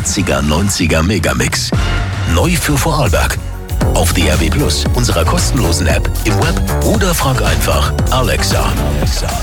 80er, 90er Megamix. Neu für Vorarlberg. Auf DAB+, unserer kostenlosen App, im Web oder frag einfach Alexa.